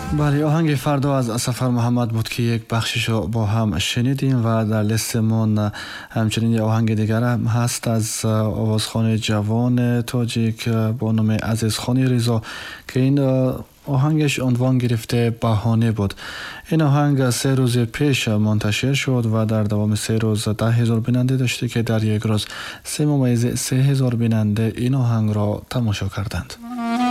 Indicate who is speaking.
Speaker 1: بله، آهنگ فردا از سفر محمد بود که یک بخشش رو با هم شنیدیم و در لیستمون همچنین یک آهنگ دیگر هم هست از آوازخوان جوان تاجیک با نام عزیزخان رضا که این آهنگش عنوان گرفته بهانه بود. این آهنگ 3 روز پیش منتشر شد و در دوام 3 روز 10,000 بیننده داشته که در یک روز 3,300,000 بیننده این آهنگ را تماشا کردند.